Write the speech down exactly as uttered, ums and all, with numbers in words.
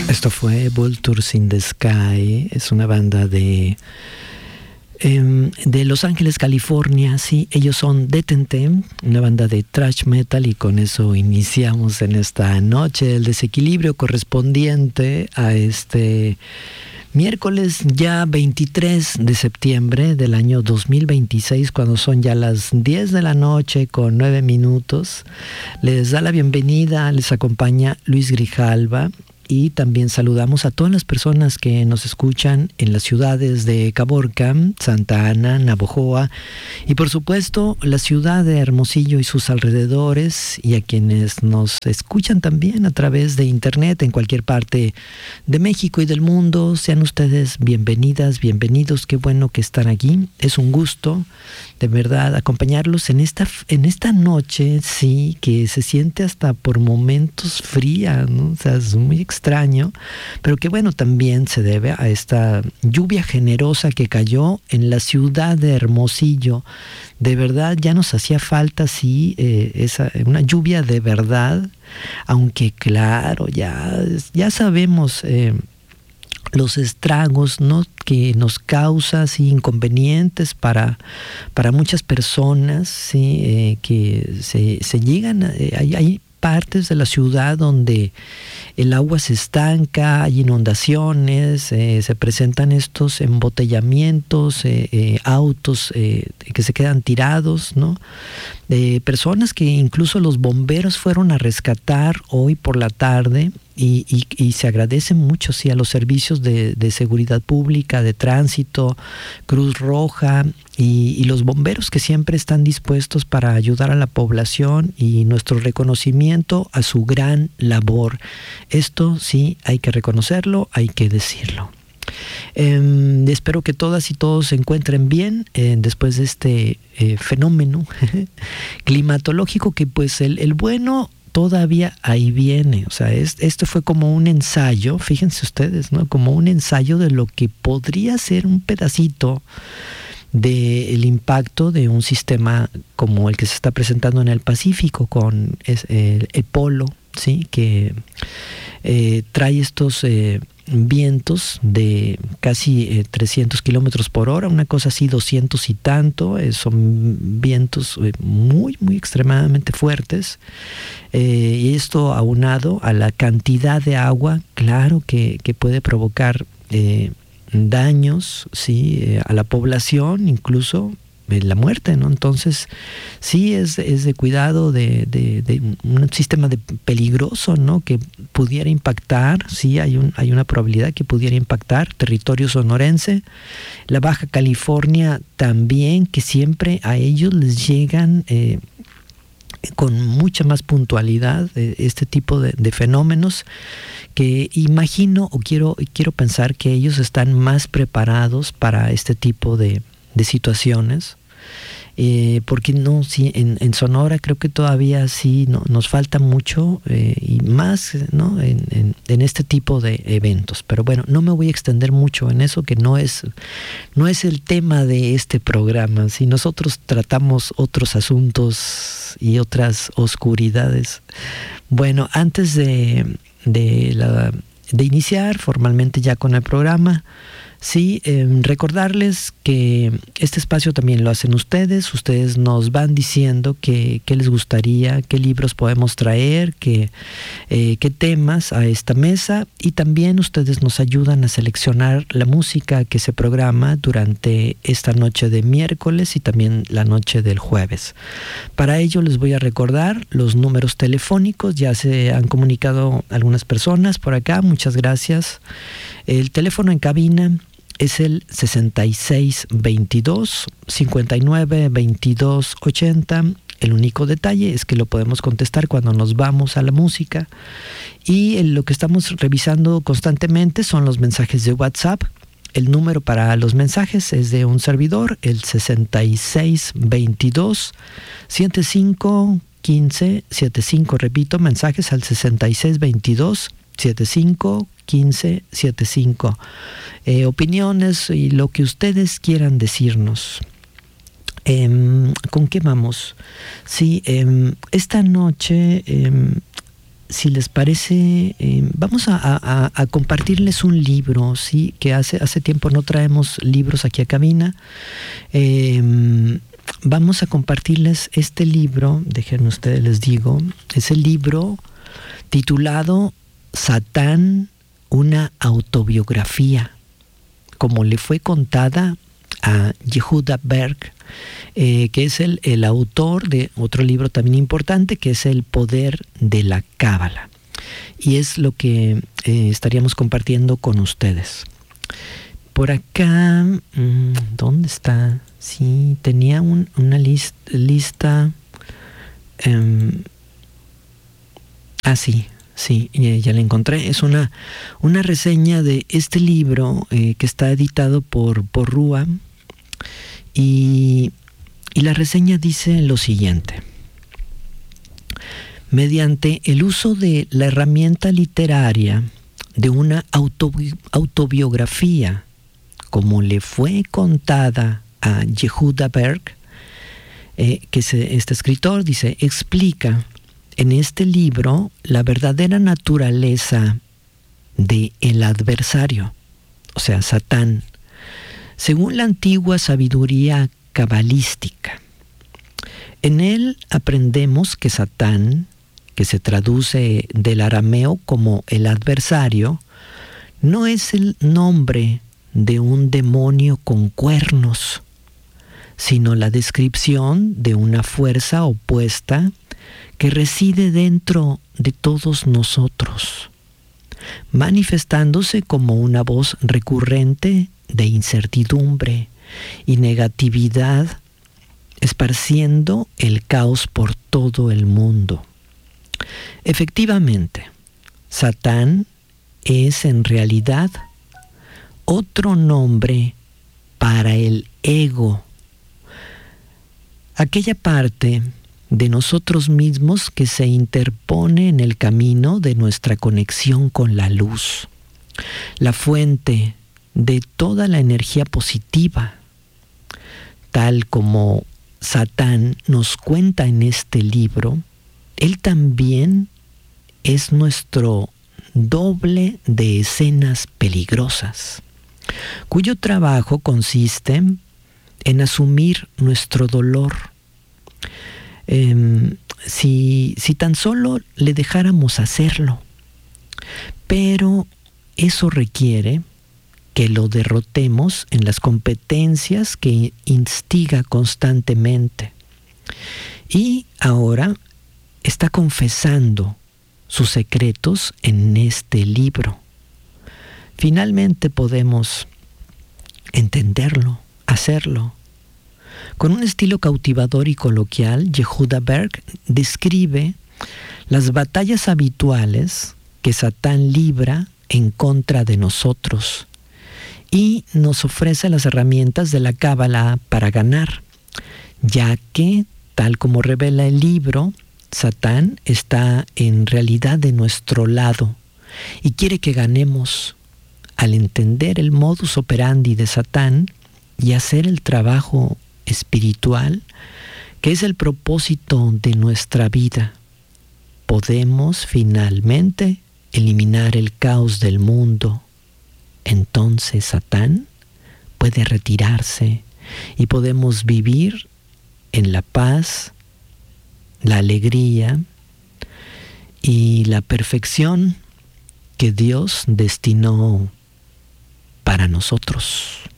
Esto fue Vultures in the Sky, es una banda de, eh, de Los Ángeles, California. Sí, ellos son Detente, una banda de thrash metal, y con eso iniciamos en esta noche el desequilibrio correspondiente a este miércoles ya veintitrés de septiembre del año dos mil veintiséis, cuando son ya las diez de la noche con nueve minutos. Les da la bienvenida, les acompaña Luis Grijalva. Y también saludamos a todas las personas que nos escuchan en las ciudades de Caborca, Santa Ana, Navojoa y por supuesto la ciudad de Hermosillo y sus alrededores, y a quienes nos escuchan también a través de internet en cualquier parte de México y del mundo. Sean ustedes bienvenidas, bienvenidos. Qué bueno que están aquí. Es un gusto, de verdad, acompañarlos en esta, en esta noche, sí, que se siente hasta por momentos fría, ¿no? O sea, es muy extraño, pero que bueno, también se debe a esta lluvia generosa que cayó en la ciudad de Hermosillo. De verdad, ya nos hacía falta, sí, eh, esa, una lluvia de verdad, aunque claro, ya, ya sabemos eh, los estragos, ¿no?, que nos causa, sí, inconvenientes para, para muchas personas, sí, eh, que se, se llegan, eh, hay, hay partes de la ciudad donde el agua se estanca, hay inundaciones, eh, se presentan estos embotellamientos, eh, eh, autos eh, que se quedan tirados, ¿no? Eh, personas que incluso los bomberos fueron a rescatar hoy por la tarde, y, y, y se agradece mucho, sí, a los servicios de, de seguridad pública, de tránsito, Cruz Roja y, y los bomberos que siempre están dispuestos para ayudar a la población, y nuestro reconocimiento a su gran labor. Esto sí, hay que reconocerlo, hay que decirlo. Eh, espero que todas y todos se encuentren bien eh, después de este eh, fenómeno climatológico, que pues el, el bueno todavía ahí viene. O sea, es, esto fue como un ensayo, fíjense ustedes, ¿no? Como un ensayo de lo que podría ser un pedacito del impacto de un sistema como el que se está presentando en el Pacífico con es, el, el polo, ¿sí?, que eh, trae estos eh, vientos de casi eh, trescientos kilómetros por hora, una cosa así, doscientos y tanto. Eh, son vientos eh, muy, muy extremadamente fuertes. Eh, y esto aunado a la cantidad de agua, claro que, que puede provocar eh, daños, sí, eh, a la población, incluso eh, la muerte, ¿no? Entonces, sí es, es de cuidado, de, de, de un sistema de peligroso, ¿no?, que pudiera impactar, sí, hay, un, hay una probabilidad que pudiera impactar territorio sonorense, la Baja California también, que siempre a ellos les llegan eh, con mucha más puntualidad eh, este tipo de, de fenómenos, que imagino o quiero, quiero pensar que ellos están más preparados para este tipo de, de situaciones, eh, porque no, sí, en, en Sonora creo que todavía sí no, nos falta mucho eh, y más, ¿no?, en, en, en este tipo de eventos. Pero bueno, no me voy a extender mucho en eso, que no es, no es el tema de este programa. Si nosotros tratamos otros asuntos y otras oscuridades. Bueno, antes de, de, la, de iniciar formalmente ya con el programa, sí, eh, recordarles que este espacio también lo hacen ustedes. Ustedes nos van diciendo qué les gustaría, qué libros podemos traer, qué, eh, qué temas a esta mesa, y también ustedes nos ayudan a seleccionar la música que se programa durante esta noche de miércoles y también la noche del jueves. Para ello les voy a recordar los números telefónicos. Ya se han comunicado algunas personas por acá, muchas gracias. El teléfono en cabina es el sesenta y seis veintidós, cincuenta y nueve veintidós ochenta. El único detalle es que lo podemos contestar cuando nos vamos a la música. Y lo que estamos revisando constantemente son los mensajes de WhatsApp. El número para los mensajes es de un servidor, el sesenta y seis veintidós, setenta y cinco quince setenta y cinco. Repito, mensajes al sesenta y seis veintidós, setenta y cinco quince setenta y cinco. Eh, opiniones y lo que ustedes quieran decirnos. Eh, ¿Con qué vamos? Sí, eh, esta noche eh, si les parece, eh, vamos a, a, a compartirles un libro, ¿sí? Que hace, hace tiempo no traemos libros aquí a cabina. Eh, vamos a compartirles este libro, déjenme ustedes les digo, es el libro titulado Satán, una autobiografía, como le fue contada a Yehuda Berg, eh, que es el, el autor de otro libro también importante, que es El poder de la Cábala. Y es lo que eh, estaríamos compartiendo con ustedes. Por acá, mmm, ¿dónde está? Sí, tenía un, una list, lista. Um, ah, sí. Sí, ya la encontré. Es una, una reseña de este libro eh, que está editado por, por Rúa. Y, y la reseña dice lo siguiente. Mediante el uso de la herramienta literaria de una autobi- autobiografía, como le fue contada a Yehuda Berg, eh, que se, este escritor dice, explica en este libro la verdadera naturaleza de el adversario, o sea, Satán, según la antigua sabiduría cabalística. En él aprendemos que Satán, que se traduce del arameo como el adversario, no es el nombre de un demonio con cuernos, sino la descripción de una fuerza opuesta que reside dentro de todos nosotros, manifestándose como una voz recurrente de incertidumbre y negatividad, esparciendo el caos por todo el mundo. Efectivamente, Satán es en realidad otro nombre para el ego, aquella parte de nosotros mismos que se interpone en el camino de nuestra conexión con la luz, la fuente de toda la energía positiva, tal como Satán nos cuenta en este libro. Él también es nuestro doble de escenas peligrosas, cuyo trabajo consiste en asumir nuestro dolor. Eh, si, si tan solo le dejáramos hacerlo, pero eso requiere que lo derrotemos en las competencias que instiga constantemente. Y ahora está confesando sus secretos en este libro. Finalmente podemos entenderlo, hacerlo. Con un estilo cautivador y coloquial, Yehuda Berg describe las batallas habituales que Satán libra en contra de nosotros y nos ofrece las herramientas de la Cábala para ganar, ya que, tal como revela el libro, Satán está en realidad de nuestro lado y quiere que ganemos. Al entender el modus operandi de Satán y hacer el trabajo espiritual, que es el propósito de nuestra vida, podemos finalmente eliminar el caos del mundo. Entonces Satán puede retirarse y podemos vivir en la paz, la alegría y la perfección que Dios destinó para nosotros.